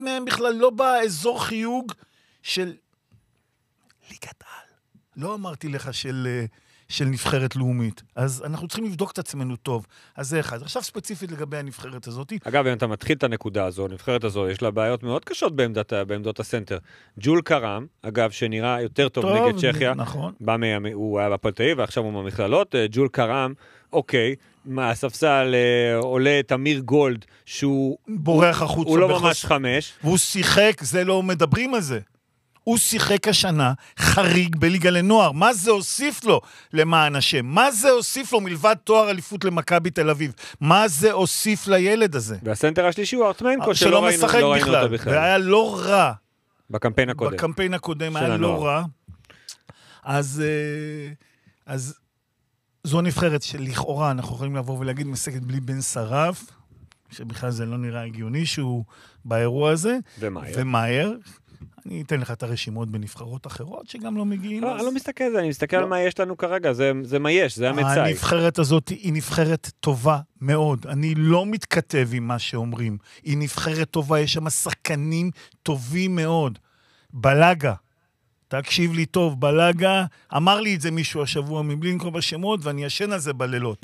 מהם בכלל לא באזור חיוג של ליגת על. לא אמרתי לך של נבחרת לאומית. אז אנחנו צריכים לבדוק את עצמנו טוב. אז זה אחד. עכשיו ספציפית לגבי הנבחרת הזאת. אגב, אם אתה מתחיל את הנקודה הזו, הנבחרת הזו, יש לה בעיות מאוד קשות בעמדות הסנטר. ג'ול קרם, אגב, שנראה יותר טוב נגד צ'כיה. נכון. הוא היה בהפועל תל אביב, ועכשיו הוא במכללות. ג'ול קרם, אוקיי, מהספסל עולה תמיר גולד, שהוא בורח החוצה. הוא לא ממש 5. והוא שיחק, זה לא מדברים על זה. הוא שיחק השנה חריג בליגה לנוער. מה זה הוסיף לו למען השם? מה זה הוסיף לו מלבד תואר אליפות למכבי תל אביב? מה זה הוסיף לילד הזה? והסנטר השלישי הוא ארטמנקו, שלא משחק בכלל. והיה לא רע. בקמפיין הקודם. בקמפיין הקודם היה לא רע. אז זו נבחרת שלכאורה אנחנו יכולים לבוא ולהגיד משחקת בלי בן שרף, שבכלל זה לא נראה הגיוני שהוא באירוע הזה. ומהר. אני אתן לך את הרשימות בנבחרות אחרות שגם לא מגיעים. אני לא מסתכל על זה, אני מסתכל על מה יש לנו כרגע, זה מה יש, זה המצאי. הנבחרת הזאת היא נבחרת טובה מאוד, אני לא מתכתב עם מה שאומרים, היא נבחרת טובה, יש שם שחקנים טובים מאוד. בלגה, תקשיב לי טוב, בלגה, אמר לי את זה מישהו השבוע מבלי לנקוב בשמות, ואני ישן על זה בלילות.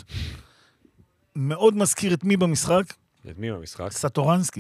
מאוד מזכיר את מי במשחק? את מי במשחק? סטורנסקי.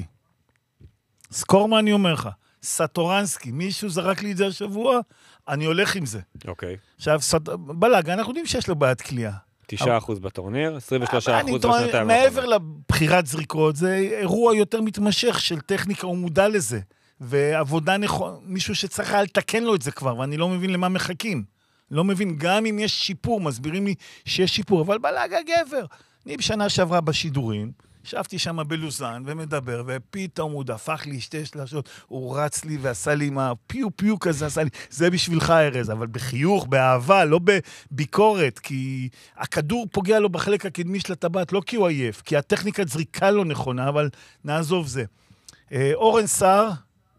סקור מה אני אומר לך. סטורנסקי, מישהו זרק לי את זה השבוע, אני הולך עם זה. אוקיי. עכשיו, בלגה, אנחנו יודעים שיש לו בעיית קליעה. 9% בטורניר, 23% בשנתיים. מעבר לבחירת זריקות, זה אירוע יותר מתמשך של טכניקה, הוא מודע לזה. ועבודה מישהו שצריך לתקן לו את זה כבר, ואני לא מבין למה מחכים. לא מבין, גם אם יש שיפור, מסבירים לי שיש שיפור, אבל בלגה גבר. אני בשנה שעברה בשידורים, ישבתי שם בלוזן ומדבר, ופתאום הוא דפק לי 2 שלשות, הוא רץ לי ועשה לי מה, פיו כזה, עשה לי, זה בשבילך ארז, אבל בחיוך, באהבה, לא בביקורת, כי הכדור פוגע לו בחלק הקדמי של הטבעת, לא כי הוא עייף, כי הטכניקת זריקה לא נכונה, אבל נעזוב זה. אורן סער,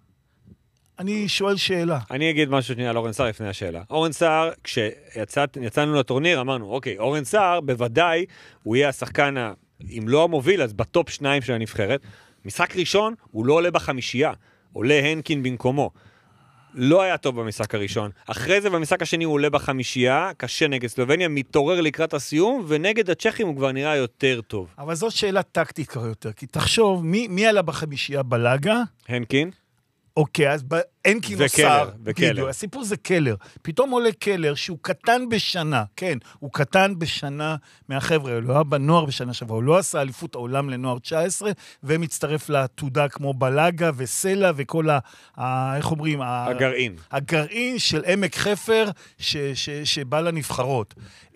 אני שואל שאלה. אני אגיד משהו שנייה על אורן סער לפני השאלה. אורן סער, כשיצאנו לטורניר, אמרנו, אוקיי, אורן סער, בוודאי, הוא יהיה השחקן אם לא המוביל, אז בטופ 2 של הנבחרת. משחק ראשון, הוא לא עולה בחמישייה. עולה הנקין במקומו. לא היה טוב במשחק הראשון. אחרי זה, במשחק השני, הוא עולה בחמישייה, קשה נגד סלובניה, מתעורר לקראת הסיום, ונגד הצ'כים הוא כבר נראה יותר טוב. אבל זאת שאלה טקטית כבר יותר, כי תחשוב, מי עלה בחמישייה בלגה? הנקין. אוקיי, אז הנקין נוסר, בדיוק, הסיפור זה קלר. פתאום עולה קלר שהוא קטן בשנה, כן, הוא קטן בשנה מהחבר'ה, הוא לא היה בנוער בשנה שעברה, הוא לא עשה אליפות העולם לנוער 19, ומצטרף לעתודה כמו בלגה וסלע וכל איך אומרים? הגרעין. הגרעין של עמק חפר שבא לנבחרות.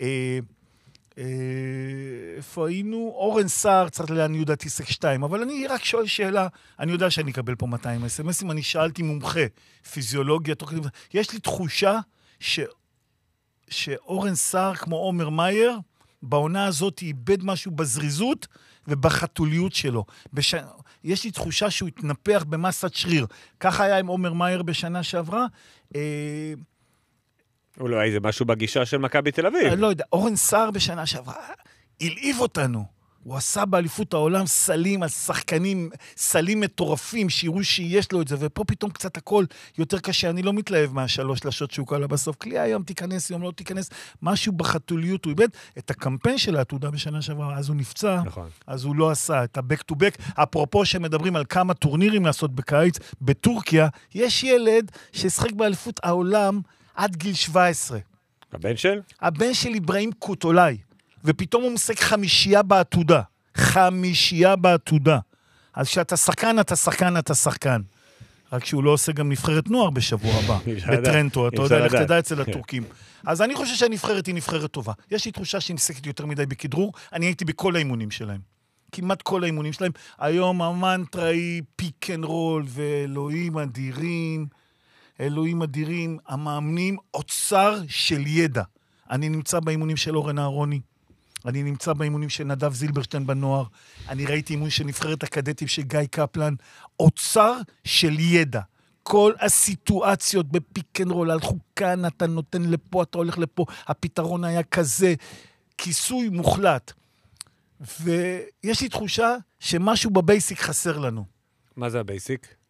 איפה היינו? אורן סער צריך אני יודע טיסק 2, אבל אני רק שואל שאלה, אני יודע שאני אקבל פה 200 אס-אמסים, אני שאלתי מומחה, פיזיולוגיה, יש לי תחושה שאורן סער כמו עומר מאייר, בעונה הזאת איבד משהו בזריזות ובחתוליות שלו. יש לי תחושה שהוא התנפח במסת שריר. ככה היה עם עומר מאייר בשנה שעברה. אולי זה משהו בגישה של מכבי תל אביב. אני לא יודע, אורן סער בשנה שעברה, הלהיב אותנו. הוא עשה באליפות העולם סלים על שחקנים, סלים מטורפים, שיראו שיש לו את זה, ופה פתאום קצת הכל יותר קשה. אני לא מתלהב מהשלוש שלשות שהוא קלה בסוף. קליעה היום תיכנס, יום לא תיכנס. משהו בחתוליות, הוא איבד את הקמפיין של העתודה בשנה שעברה, אז הוא נפצע, נכון. אז הוא לא עשה את ה-back to back. אפרופו שמדברים על כמה טורנירים לעשות בקיץ, בטורקיה, יש ילד ששחק באליפות העולם עד גיל 17. הבן של? הבן של אברהים קוטולאי. ופתאום הוא משחק חמישייה בעתודה. חמישייה בעתודה. אז כשאתה שחקן, אתה שחקן, אתה שחקן. רק שהוא לא עושה גם נבחרת נוער בשבוע הבא. בטרנטו, אתה יודע, לך תדע אצל הטורקים. אז אני חושב שהנבחרת היא נבחרת טובה. יש לי תחושה שהיא משחקת יותר מדי בכדרור. אני הייתי בכל האימונים שלהם. כמעט כל האימונים שלהם. היום המנטרה היא פיק אנד רול, ואלוהים אדירים. אלוהים אדירים, המאמנים, אוצר של ידע. אני נמצא באימונים של אורן אהרוני. אני נמצא באימונים של נדב זילברשטיין בנוער. אני ראיתי אימון של נבחרת הקדטים של גיא קפלן. אוצר של ידע. כל הסיטואציות בפיק אנד רול, הלכו כאן, אתה נותן לפה, אתה הולך לפה. הפתרון היה כזה. כיסוי מוחלט. ויש לי תחושה שמשהו בבייסיק חסר לנו. מה זה הבייסיק?